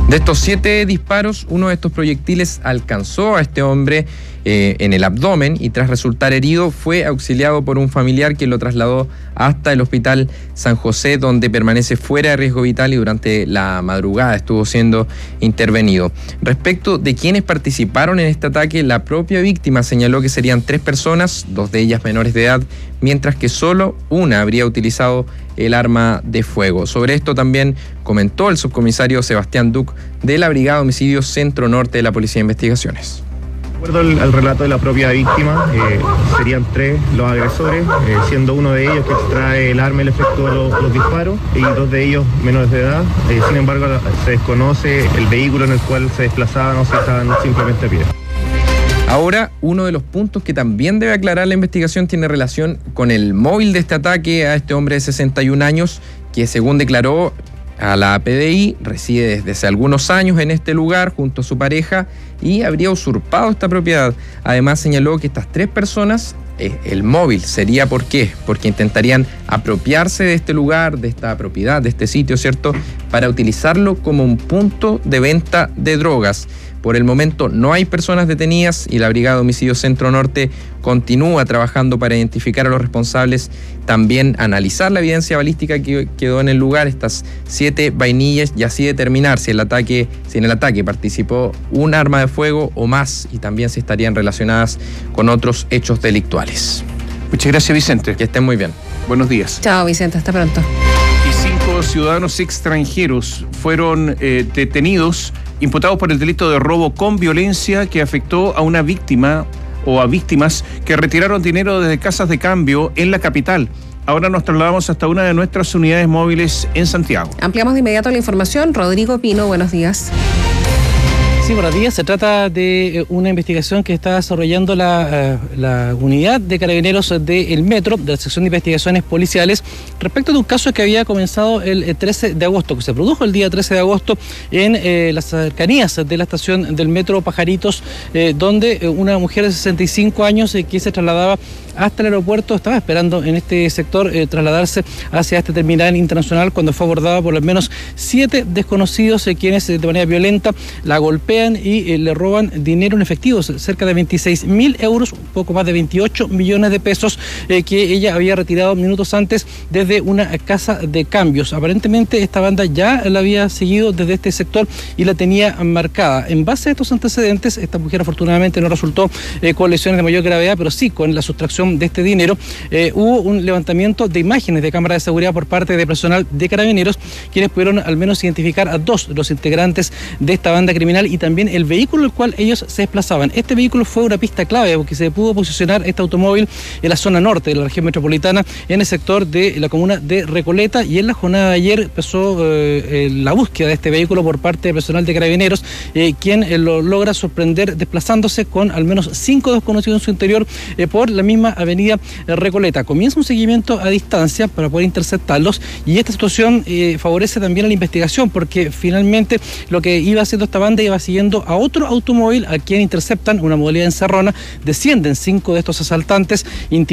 De estos 7 disparos, uno de estos proyectiles alcanzó a este hombre en el abdomen y tras resultar herido fue auxiliado por un familiar que lo trasladó hasta el Hospital San José, donde permanece fuera de riesgo vital y durante la madrugada estuvo siendo intervenido. Respecto de quienes participaron en este ataque, la propia víctima señaló que serían 3 personas, 2 de ellas menores de edad, mientras que solo una habría utilizado el arma de fuego. Sobre esto también comentó el subcomisario Sebastián Duc de la Brigada de Homicidios Centro Norte de la Policía de Investigaciones. De acuerdo al relato de la propia víctima, serían 3 los agresores, siendo uno de ellos que extrae el arma y le efectúa los disparos, y 2 de ellos menores de edad. Sin embargo, se desconoce el vehículo en el cual se desplazaban o se estaban simplemente a pie. Ahora, uno de los puntos que también debe aclarar la investigación tiene relación con el móvil de este ataque a este hombre de 61 años, que según declaró a la PDI, reside desde hace algunos años en este lugar junto a su pareja y habría usurpado esta propiedad. Además señaló que estas 3 personas, el móvil sería ¿por qué? Porque intentarían apropiarse de este lugar, de esta propiedad, de este sitio, ¿cierto?, para utilizarlo como un punto de venta de drogas. Por el momento no hay personas detenidas y la Brigada de Homicidios Centro Norte continúa trabajando para identificar a los responsables, también analizar la evidencia balística que quedó en el lugar, estas 7 vainillas, y así determinar si en el ataque participó un arma de fuego o más, y también si estarían relacionadas con otros hechos delictuales. Muchas gracias, Vicente. Que estén muy bien. Buenos días. Chao, Vicente, hasta pronto. Y 5 ciudadanos extranjeros fueron detenidos, imputados por el delito de robo con violencia que afectó a una víctima o a víctimas que retiraron dinero desde casas de cambio en la capital. Ahora nos trasladamos hasta una de nuestras unidades móviles en Santiago. Ampliamos de inmediato la información. Rodrigo Pino, buenos días. Sí, buenos días. Se trata de una investigación que está desarrollando la unidad de carabineros del Metro, de la sección de investigaciones policiales, respecto de un caso que había comenzado el 13 de agosto, que se produjo el día 13 de agosto en las cercanías de la estación del Metro Pajaritos, donde una mujer de 65 años que se trasladaba hasta el aeropuerto, estaba esperando en este sector trasladarse hacia este terminal internacional cuando fue abordada por al menos 7 desconocidos quienes de manera violenta la golpean y le roban dinero en efectivo, cerca de 26.000 euros, un poco más de 28 millones de pesos que ella había retirado minutos antes desde una casa de cambios. Aparentemente esta banda ya la había seguido desde este sector y la tenía marcada. En base a estos antecedentes, esta mujer afortunadamente no resultó con lesiones de mayor gravedad, pero sí con la sustracción de este dinero. Hubo un levantamiento de imágenes de cámara de seguridad por parte de personal de carabineros, quienes pudieron al menos identificar a 2 de los integrantes de esta banda criminal y también el vehículo al cual ellos se desplazaban. Este vehículo fue una pista clave porque se pudo posicionar este automóvil en la zona norte de la región metropolitana, en el sector de la comuna de Recoleta, y en la jornada de ayer empezó la búsqueda de este vehículo por parte de personal de carabineros, quien lo logra sorprender desplazándose con al menos 5 desconocidos en su interior por la misma avenida Recoleta. Comienza un seguimiento a distancia para poder interceptarlos, y esta situación favorece también a la investigación porque finalmente lo que iba haciendo esta banda iba siguiendo a otro automóvil a quien interceptan, una modalidad encerrona, descienden 5 de estos asaltantes,